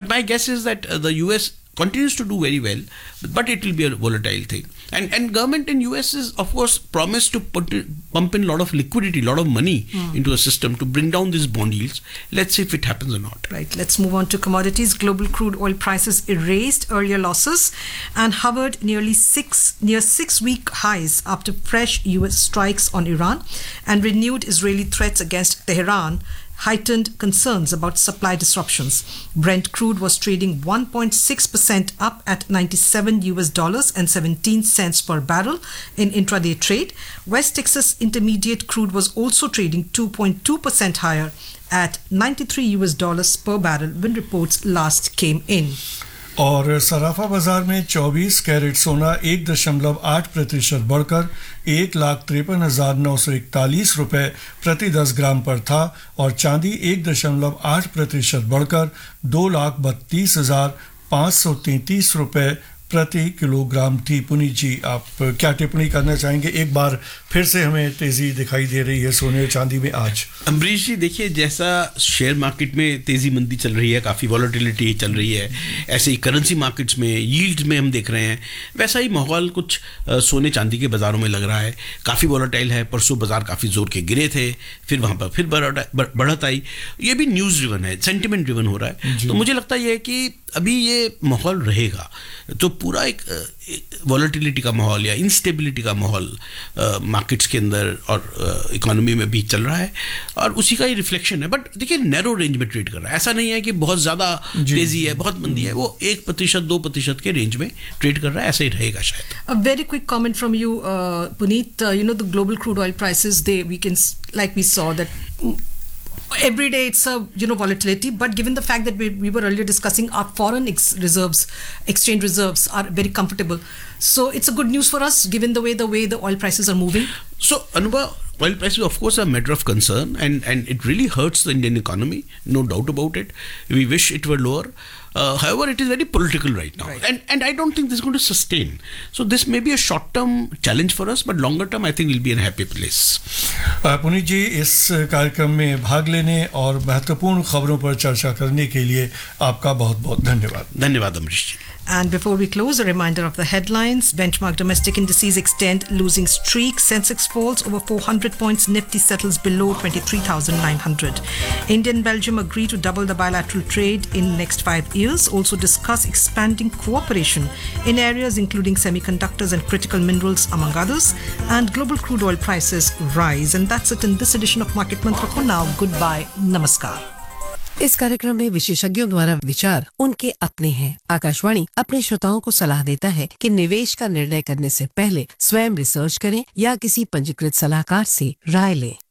my guess is that the US continues to do very well, but it will be a volatile thing. And government in US is, of course, promised to pump in a lot of liquidity, a lot of money into a system to bring down these bond yields. Let's see if it happens or not. Right. Let's move on to commodities. Global crude oil prices erased earlier losses and hovered near 6-week highs after fresh US strikes on Iran and renewed Israeli threats against Tehran heightened concerns about supply disruptions. Brent crude was trading 1.6% up at $97.17 per barrel in intraday trade. West Texas Intermediate crude was also trading 2.2% higher at $93 per barrel when reports last came in. और सराफा बाजार में 24 carat सोना 1.8% बढ़कर 1,53,941 रुपए प्रति 10 ग्राम पर था और चांदी 1.8% बढ़कर 2,32,533 रुपए प्रति किलोग्राम थी। पुनीत जी, आप क्या टिप्पणी करना चाहेंगे? एक बार फिर से हमें तेजी दिखाई दे रही है सोने और चांदी में आज। अमरीश जी, देखिए, जैसा शेयर मार्केट में तेजी मंदी चल रही है, काफ़ी वॉलेटिलिटी चल रही है, ऐसे ही करेंसी मार्केट्स में, यील्ड में हम देख रहे हैं, वैसा ही माहौल कुछ सोने चांदी के बाज़ारों में लग रहा है। काफ़ी वॉलेटाइल है। परसों बाज़ार काफ़ी ज़ोर के गिरे थे, फिर वहाँ पर फिर बढ़त आई। ये भी न्यूज़ ड्रिवन है, सेंटिमेंट ड्रिवन हो रहा है। तो मुझे लगता है कि अभी ये माहौल रहेगा, तो पूरा एक वॉलेटिलिटी का माहौल या इंस्टेबिलिटी का माहौल मार्केट्स के अंदर और इकोनॉमी में भी चल रहा है और उसी का ही रिफ्लेक्शन है। बट देखिए, नैरो रेंज में ट्रेड कर रहा है। ऐसा नहीं है कि बहुत ज़्यादा तेजी है, बहुत मंदी है। वो 1% 2% के रेंज में ट्रेड कर रहा है। ऐसा ही रहेगा शायद। A very quick comment from you, Puneet. The global crude oil prices, like we saw that every day it's a volatility, but given the fact that we were earlier discussing our foreign exchange reserves are very comfortable, so it's a good news for us given the way the oil prices are moving. So Anubha, oil prices of course are a matter of concern and it really hurts the Indian economy, no doubt about it. We wish it were lower. However, it is very political right now, right. And I don't think this is going to sustain. So this may be a short-term challenge for us, but longer-term, I think we'll be in a happy place. Puneet जी, इस कार्यक्रम में भाग लेने और महत्वपूर्ण खबरों पर चर्चा करने के लिए आपका बहुत-बहुत धन्यवाद। धन्यवाद अमरीश जी। And before we close, a reminder of the headlines. Benchmark domestic indices extend losing streak. Sensex falls over 400 points. Nifty settles below 23,900. India and Belgium agree to double the bilateral trade in next 5 years. Also discuss expanding cooperation in areas including semiconductors and critical minerals, among others. And global crude oil prices rise. And that's it in this edition of Market Mantra. For now, goodbye. Namaskar. इस कार्यक्रम में विशेषज्ञों द्वारा विचार उनके अपने हैं। आकाशवाणी अपने श्रोताओं को सलाह देता है कि निवेश का निर्णय करने से पहले स्वयं रिसर्च करें या किसी पंजीकृत सलाहकार से राय लें।